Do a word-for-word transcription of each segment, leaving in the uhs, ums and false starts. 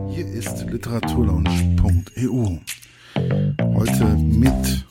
Hier ist literaturlaunch punkt e u. Heute mit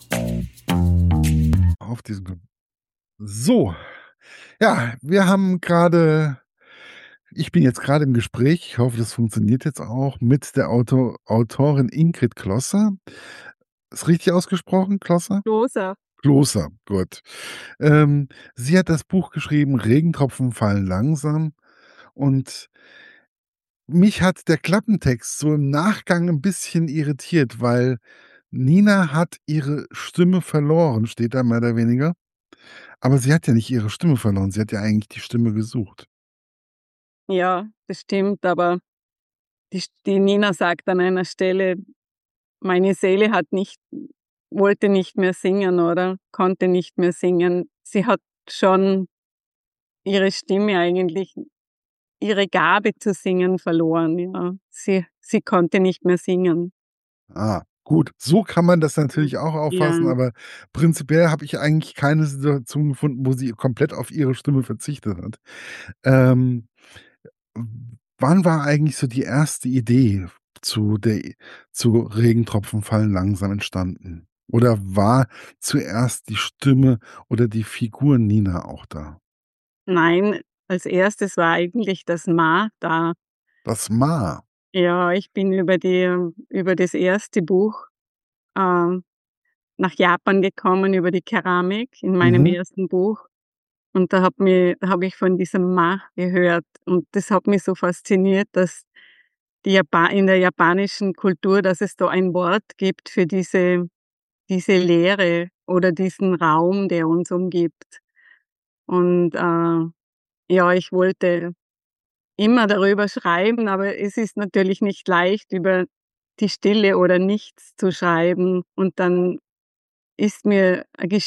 auf diesem so, ja, wir haben gerade ich bin jetzt gerade im Gespräch, ich hoffe, das funktioniert jetzt auch, mit der Auto Autorin Ingrid Klosser. Ist richtig ausgesprochen, Klosser? Rosa. Klosser, gut. Ähm, sie hat das Buch geschrieben „Regentropfen fallen langsam" und mich hat der Klappentext so im Nachgang 'n bisschen irritiert, weil Nina hat ihre Stimme verloren, steht da mehr oder weniger. Aber sie hat ja nicht ihre Stimme verloren, sie hat ja eigentlich die Stimme gesucht. Ja, das stimmt, aber die St die Nina sagt an einer Stelle: „Meine Seele hat nicht wollte nicht mehr singen oder konnte nicht mehr singen." Sie hat schon ihre Stimme eigentlich ihre Gabe zu singen verloren, ja. Sie sie konnte nicht mehr singen. Ah, gut, so kann man das Mhm. natürlich auch auffassen, Ja. aber prinzipiell habe ich eigentlich keine Situation gefunden, wo sie komplett auf ihre Stimme verzichtet hat. Ähm, w wann war eigentlich so die erste Idee zu der zu „Regentropfen fallen langsam" entstanden? Oder war zuerst die Stimme oder die Figur Nina auch da? Nein, als Erstes war eigentlich das Ma da. Das Ma. Ja, ich bin über die über das erste Buch, ähm, nach Japan gekommen, über die Keramik in meinem Mhm. ersten Buch. Und da hat mi da habe ich von diesem Ma gehört und das hat mich so fasziniert, dass die Japa in der japanischen Kultur, dass es da ein Wort gibt für diese diese Leere oder diesen Raum, der uns umgibt. Und, äh, ja, ich wollte immer darüber schreiben, aber es ist natürlich nicht leicht, über die Stille oder nichts zu schreiben. Und dann ist mir 'ne Gesch